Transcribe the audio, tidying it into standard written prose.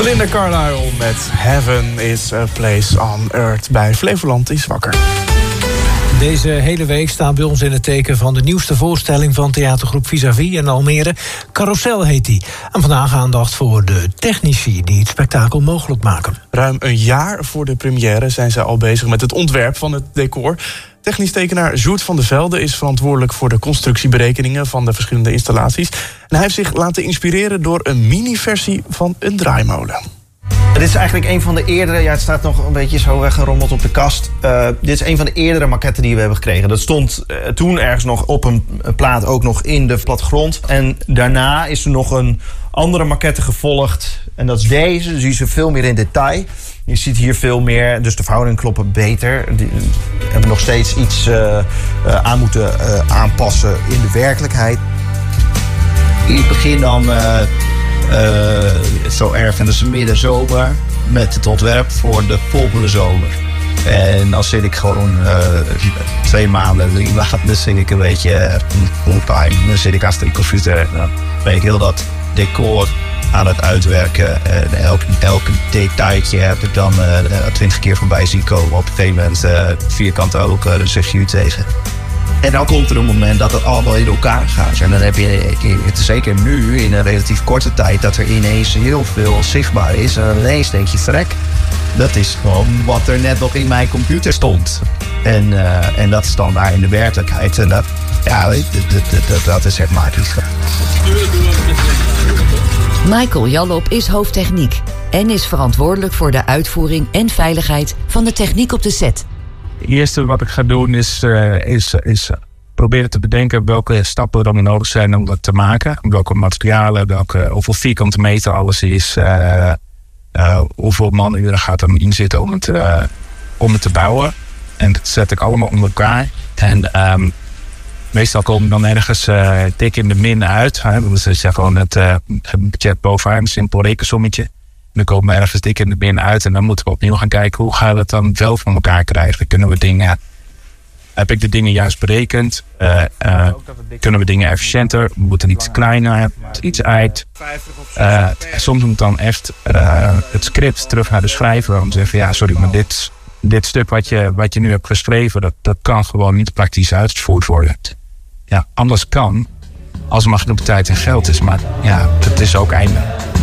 Belinda Carlisle met Heaven is a Place on Earth bij Flevoland is wakker. Deze hele week staan bij ons in het teken van de nieuwste voorstelling van theatergroep Vis-à-Vis in Almere. Carousel heet die. En vandaag aandacht voor de technici die het spektakel mogelijk maken. Ruim een jaar voor de première zijn ze al bezig met het ontwerp van het decor. Technisch tekenaar Sjoerd van der Velde is verantwoordelijk voor de constructieberekeningen van de verschillende installaties. En hij heeft zich laten inspireren door een mini-versie van een draaimolen. Dit is eigenlijk een van de eerdere... Ja, het staat nog een beetje zo weggerommeld op de kast. Dit is een van de eerdere maquetten die we hebben gekregen. Dat stond toen ergens nog op een plaat ook nog in de plattegrond. En daarna is er nog een andere maquette gevolgd. En dat is deze. Dus die is veel meer in detail. Je ziet hier veel meer, dus de verhoudingen kloppen beter. Die hebben nog steeds iets aan moeten aanpassen in de werkelijkheid. In het begin dan... zo erg in de middenzomer met het ontwerp voor de volgende zomer. En dan zit ik gewoon 2 maanden, 3 maanden, dan zit ik een beetje fulltime. Dan zit ik achter de computer en dan ben ik heel dat decor aan het uitwerken. En elk detailtje heb ik dan 20 keer voorbij zien komen. Op een gegeven moment vierkante ogen, dan zeg je u tegen. En dan komt er een moment dat het allemaal in elkaar gaat. En dan heb je, zeker nu, in een relatief korte tijd, dat er ineens heel veel zichtbaar is. En ineens denk je, verrek, dat is gewoon wat er net nog in mijn computer stond. En dat is dan daar in de werkelijkheid. En dat is echt magisch. Michael Jallop is hoofdtechniek en is verantwoordelijk voor de uitvoering en veiligheid van de techniek op de set. Het eerste wat ik ga doen is proberen te bedenken welke stappen er dan nodig zijn om dat te maken. Welke materialen, hoeveel vierkante meter alles is. Hoeveel manuren gaat er in zitten om het te bouwen. En dat zet ik allemaal onder elkaar. En meestal komen dan ergens dik in de min uit. Dat is gewoon het budget bovenaan, een simpel rekensommetje. Dan komen we ergens dik in de bin uit en dan moeten we opnieuw gaan kijken hoe gaan we het dan wel van elkaar krijgen. Heb ik de dingen juist berekend? Kunnen we dingen efficiënter? We moeten iets kleiner, iets uit. Soms moet dan echt het script terug naar de schrijver om te zeggen, ja sorry, maar dit stuk wat je nu hebt geschreven, dat kan gewoon niet praktisch uitgevoerd worden. Ja, anders kan, als er maar genoeg tijd en geld is, maar ja, het is ook einde.